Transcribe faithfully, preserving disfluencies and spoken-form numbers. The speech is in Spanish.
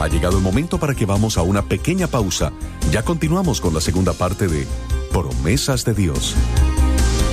Ha llegado el momento para que vamos a una pequeña pausa. Ya continuamos con la segunda parte de Promesas de Dios.